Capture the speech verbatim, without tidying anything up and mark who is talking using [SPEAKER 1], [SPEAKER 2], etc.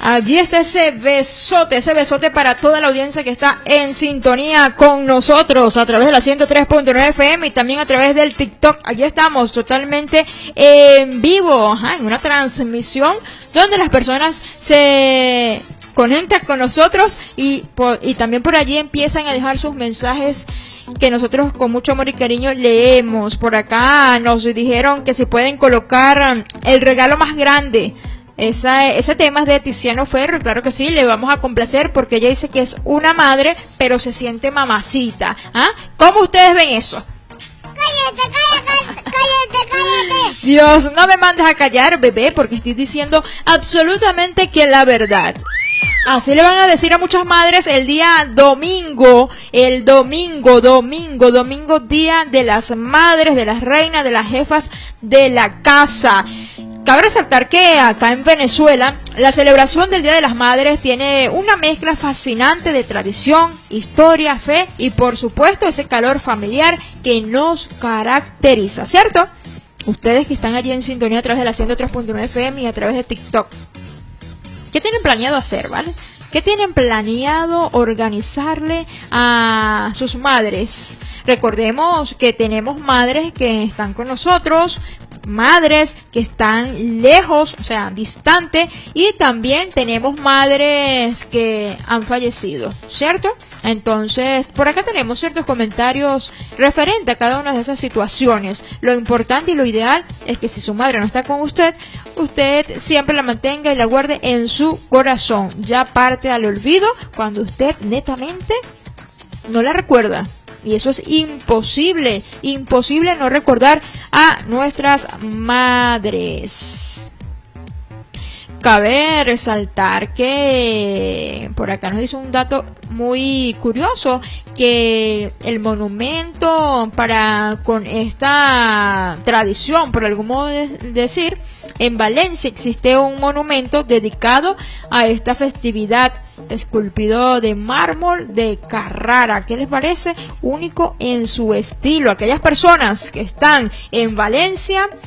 [SPEAKER 1] Allí está ese besote, ese besote para toda la audiencia que está en sintonía con nosotros a través de la ciento tres punto nueve F M y también a través del TikTok. Allí estamos totalmente en vivo, ajá, en una transmisión donde las personas se conectan con nosotros y, por, y también por allí empiezan a dejar sus mensajes que nosotros con mucho amor y cariño leemos. Por acá nos dijeron que si pueden colocar el regalo más grande. Esa, ese tema es de Tiziano Ferro, claro que sí, le vamos a complacer porque ella dice que es una madre, pero se siente mamacita. ¿Ah? ¿Cómo ustedes ven eso?
[SPEAKER 2] Cállate, cállate, cállate, cállate.
[SPEAKER 1] Dios, no me mandes a callar, bebé, porque estoy diciendo absolutamente que la verdad. Así le van a decir a muchas madres el día domingo, el domingo, domingo, domingo, día de las madres, de las reinas, de las jefas de la casa. Cabe resaltar que acá en Venezuela la celebración del Día de las Madres tiene una mezcla fascinante de tradición, historia, fe y por supuesto ese calor familiar que nos caracteriza, ¿cierto? Ustedes que están allí en sintonía a través de la ciento tres punto nueve F M y a través de TikTok, ¿qué tienen planeado hacer, vale? ¿Qué tienen planeado organizarle a sus madres? Recordemos que tenemos madres que están con nosotros, madres que están lejos, o sea, distante, y también tenemos madres que han fallecido, ¿cierto? Entonces, por acá tenemos ciertos comentarios referentes a cada una de esas situaciones. Lo importante y lo ideal es que si su madre no está con usted, usted siempre la mantenga y la guarde en su corazón. Ya parte al olvido cuando usted netamente no la recuerda. Y eso es imposible, imposible no recordar a nuestras madres. Cabe resaltar que por acá nos dice un dato muy curioso, que el monumento para con esta tradición, por algún modo de decir, en Valencia existe un monumento dedicado a esta festividad, esculpido de mármol de Carrara. ¿Qué les parece? Único en su estilo. Aquellas personas que están en Valencia